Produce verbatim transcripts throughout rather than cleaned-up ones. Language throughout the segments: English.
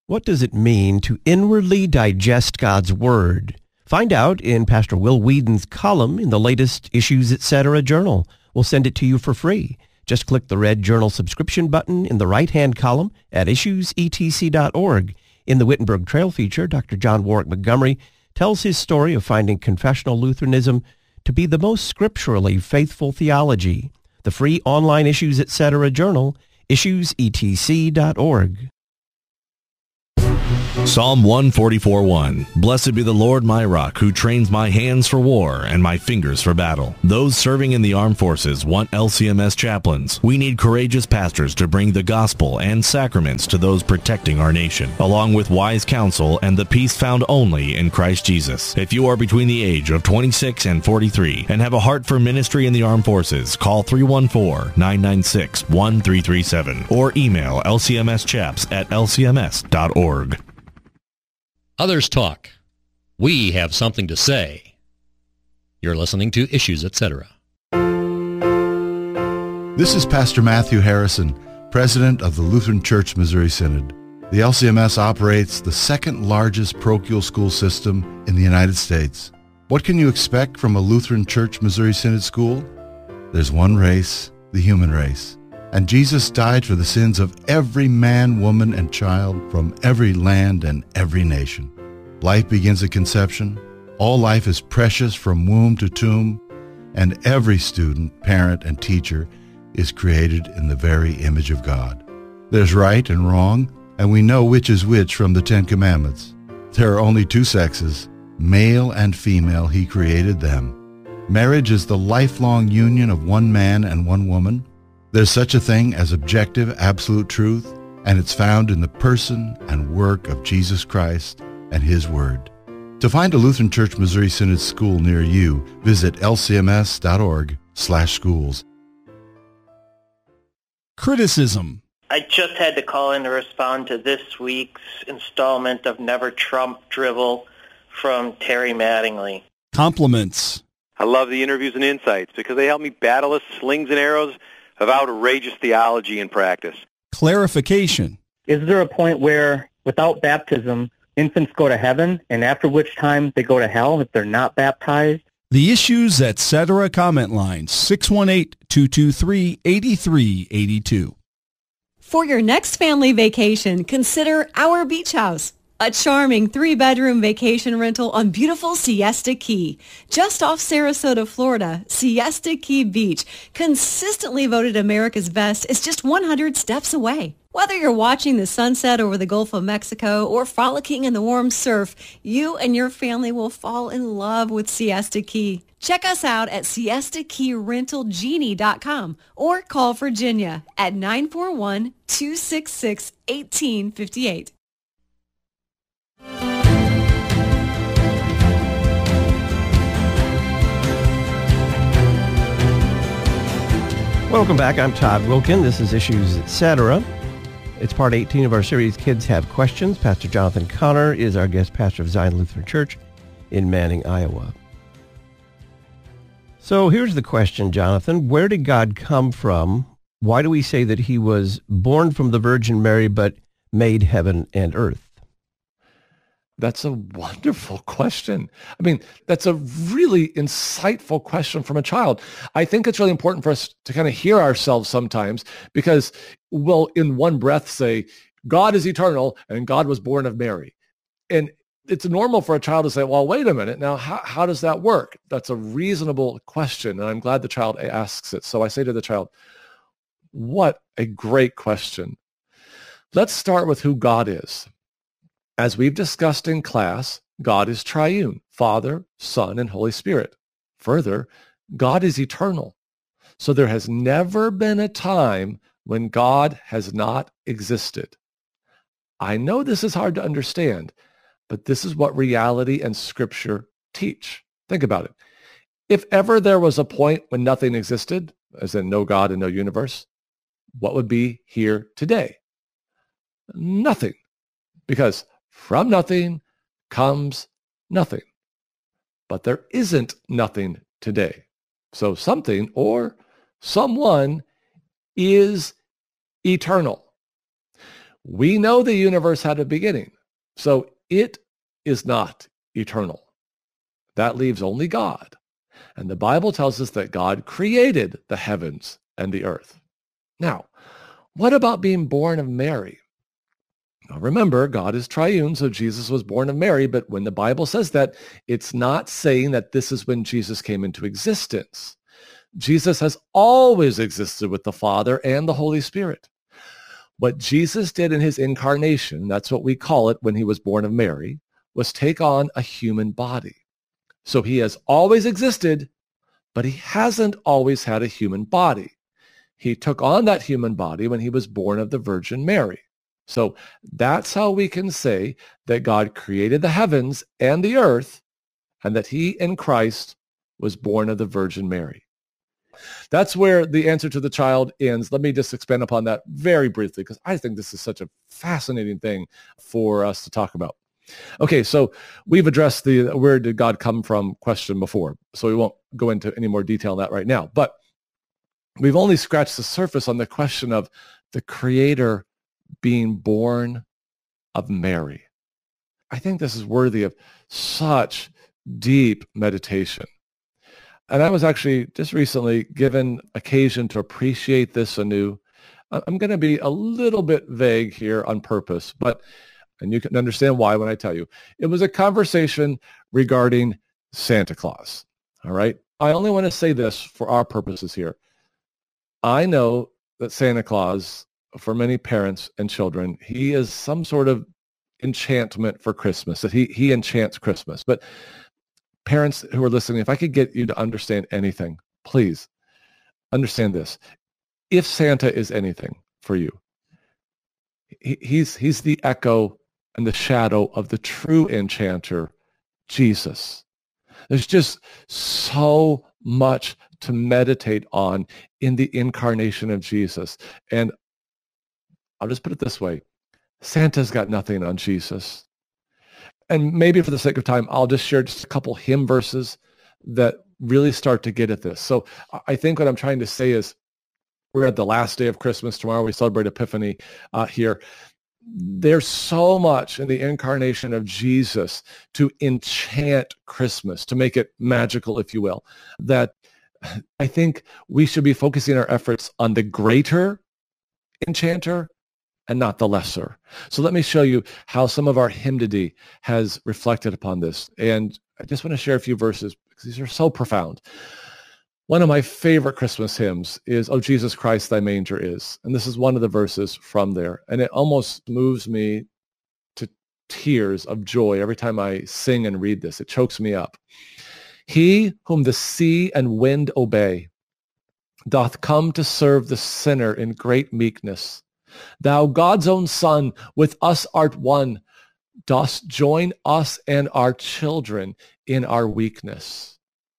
What does it mean to inwardly digest God's Word? Find out in Pastor Will Whedon's column in the latest Issues Etc. journal. We'll send it to you for free. Just click the red journal subscription button in the right-hand column at issues e t c dot org. In the Wittenberg Trail feature, Doctor John Warwick Montgomery tells his story of finding confessional Lutheranism to be the most scripturally faithful theology. The free online Issues Etc. journal, issues e t c dot org. Psalm one forty-four one. Blessed be the Lord my rock, who trains my hands for war and my fingers for battle. Those serving in the armed forces want L C M S chaplains. We need courageous pastors to bring the gospel and sacraments to those protecting our nation, along with wise counsel and the peace found only in Christ Jesus. If you are between the age of twenty-six and forty-three and have a heart for ministry in the armed forces, call three one four, nine nine six, one three three seven or email l c m s chaps at l c m s dot org. Others talk. We have something to say. You're listening to Issues Etc. This is Pastor Matthew Harrison, President of the Lutheran Church Missouri Synod. The L C M S operates the second largest parochial school system in the United States. What can you expect from a Lutheran Church Missouri Synod school? There's one race, the human race. And Jesus died for the sins of every man, woman, and child from every land and every nation. Life begins at conception. All life is precious from womb to tomb, and every student, parent, and teacher is created in the very image of God. There's right and wrong, and we know which is which from the Ten Commandments. There are only two sexes, male and female. He created them. Marriage is the lifelong union of one man and one woman. There's such a thing as objective, absolute truth, and it's found in the person and work of Jesus Christ and His Word. To find a Lutheran Church Missouri Synod school near you, visit l c m s dot org slash schools. Criticism. I just had to call in to respond to this week's installment of Never Trump Drivel from Terry Mattingly. Compliments. I love the interviews and insights because they help me battle the slings and arrows of outrageous theology and practice. Clarification. Is there a point where, without baptism, infants go to heaven, and after which time they go to hell if they're not baptized? The Issues Etc. comment line, six one eight, two two three, eight three eight two. For your next family vacation, consider Our Beach House, a charming three-bedroom vacation rental on beautiful Siesta Key. Just off Sarasota, Florida, Siesta Key Beach, consistently voted America's best, is just one hundred steps away. Whether you're watching the sunset over the Gulf of Mexico or frolicking in the warm surf, you and your family will fall in love with Siesta Key. Check us out at siesta key rental genie dot com or call Virginia at nine four one, two six six, one eight five eight. Welcome back. I'm Todd Wilkin. This is Issues Etc. It's part eighteen of our series, Kids Have Questions. Pastor Jonathan Connor is our guest pastor of Zion Lutheran Church in Manning, Iowa. So here's the question, Jonathan. Where did God come from? Why do we say that he was born from the Virgin Mary but made heaven and earth? That's a wonderful question. I mean, that's a really insightful question from a child. I think it's really important for us to kind of hear ourselves sometimes because we'll in one breath say, God is eternal and God was born of Mary. And it's normal for a child to say, well, wait a minute. Now, how, how does that work? That's a reasonable question. And I'm glad the child asks it. So I say to the child, what a great question. Let's start with who God is. As we've discussed in class, God is triune, Father, Son, and Holy Spirit. Further, God is eternal. So there has never been a time when God has not existed. I know this is hard to understand, but this is what reality and Scripture teach. Think about it. If ever there was a point when nothing existed, as in no God and no universe, what would be here today? Nothing. Because from nothing comes nothing. But there isn't nothing today. So something or someone is eternal. We know the universe had a beginning, so it is not eternal. That leaves only God. And the Bible tells us that God created the heavens and the earth. Now, what about being born of Mary? Now, remember, God is triune, so Jesus was born of Mary, but when the Bible says that, it's not saying that this is when Jesus came into existence. Jesus has always existed with the Father and the Holy Spirit. What Jesus did in his incarnation, that's what we call it when he was born of Mary, was take on a human body. So he has always existed, but he hasn't always had a human body. He took on that human body when he was born of the Virgin Mary. So that's how we can say that God created the heavens and the earth, and that he in Christ was born of the Virgin Mary. That's where the answer to the child ends. Let me just expand upon that very briefly, because I think this is such a fascinating thing for us to talk about. Okay, so we've addressed the where did God come from question before, so we won't go into any more detail on that right now. But we've only scratched the surface on the question of the Creator being born of Mary. I think this is worthy of such deep meditation. And I was actually just recently given occasion to appreciate this anew. I'm going to be a little bit vague here on purpose, but, and you can understand why when I tell you. It was a conversation regarding Santa Claus. All right. I only want to say this for our purposes here. I know that Santa Claus, for many parents and children, he is some sort of enchantment for Christmas, that he, he enchants Christmas. But parents who are listening, if I could get you to understand anything, please understand this. If Santa is anything for you, he, he's, he's the echo and the shadow of the true enchanter, Jesus. There's just so much to meditate on in the incarnation of Jesus. And I'll just put it this way. Santa's got nothing on Jesus. And maybe for the sake of time, I'll just share just a couple hymn verses that really start to get at this. So I think what I'm trying to say is we're at the last day of Christmas. Tomorrow we celebrate Epiphany uh, here. There's so much in the incarnation of Jesus to enchant Christmas, to make it magical, if you will, that I think we should be focusing our efforts on the greater enchanter and not the lesser. So let me show you how some of our hymnody has reflected upon this. And I just want to share a few verses because these are so profound. One of my favorite Christmas hymns is, "O Jesus Christ, thy manger is." And this is one of the verses from there. And it almost moves me to tears of joy every time I sing and read this. It chokes me up. "He whom the sea and wind obey doth come to serve the sinner in great meekness. Thou, God's own Son, with us art one, dost join us and our children in our weakness."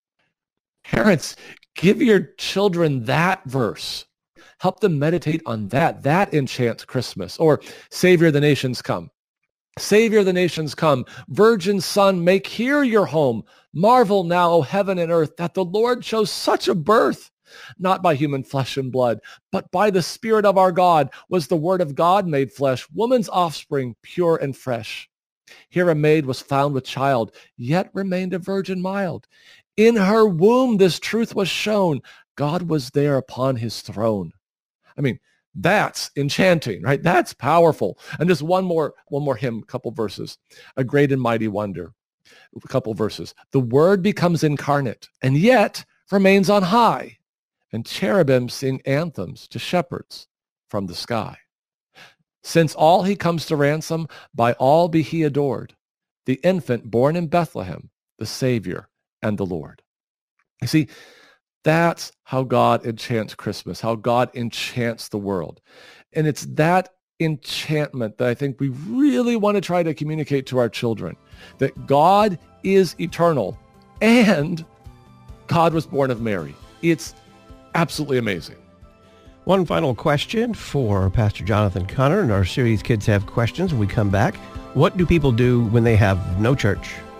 Parents, give your children that verse. Help them meditate on that. That enchants Christmas. Or, "Savior, the nations come. Savior, the nations come. Virgin Son, make here your home. Marvel now, O heaven and earth, that the Lord chose such a birth. Not by human flesh and blood, but by the Spirit of our God was the Word of God made flesh, woman's offspring, pure and fresh. Here a maid was found with child, yet remained a virgin mild. In her womb this truth was shown, God was there upon his throne." I mean, that's enchanting, right? That's powerful. And just one more, one more hymn, couple verses. "A great and mighty wonder," a couple verses. "The Word becomes incarnate, and yet remains on high. And cherubim sing anthems to shepherds from the sky. Since all he comes to ransom, by all be he adored. The infant born in Bethlehem, the Savior and the Lord." You see, that's how God enchants Christmas, how God enchants the world. And it's that enchantment that I think we really want to try to communicate to our children, that God is eternal and God was born of Mary. It's absolutely amazing. One final question for Pastor Jonathan Connor in our series Kids Have Questions when we come back. What do people do when they have no church?